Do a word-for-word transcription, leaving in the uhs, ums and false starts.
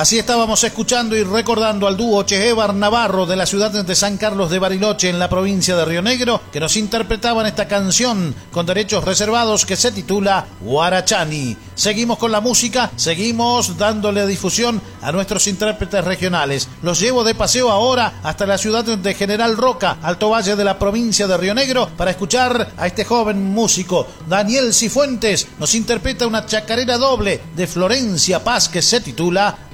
Así estábamos escuchando y recordando al dúo Chehebar Navarro de la ciudad de San Carlos de Bariloche en la provincia de Río Negro, que nos interpretaban esta canción con derechos reservados que se titula Guarachani. Seguimos con la música, seguimos dándole difusión a nuestros intérpretes regionales. Los llevo de paseo ahora hasta la ciudad de General Roca, Alto Valle de la provincia de Río Negro, para escuchar a este joven músico. Daniel Cifuentes nos interpreta una chacarera doble de Florencia Paz que se titula